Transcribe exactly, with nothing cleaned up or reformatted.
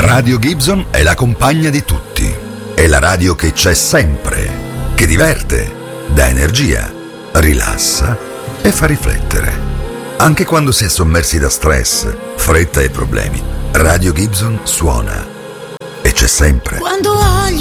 Radio Gibson è la compagna di tutti. È la radio che c'è sempre, che diverte, dà energia, rilassa e fa riflettere. Anche quando si è sommersi da stress, fretta e problemi, Radio Gibson suona e c'è sempre. Quando hai